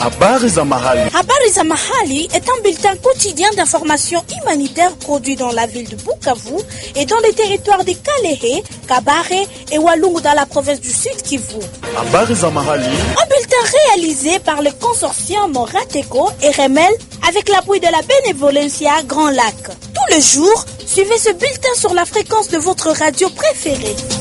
Habari za mahali. Habari za mahali est un bulletin quotidien d'information humanitaire produit dans la ville de Bukavu et dans les territoires de Kalehe, Kabare et Walungu dans la province du Sud Kivu. Habari za mahali. Un bulletin réalisé par le consortium Rateco et Remel avec l'appui de la Bénévolencia Grand Lac. Tous les jours, suivez ce bulletin sur la fréquence de votre radio préférée.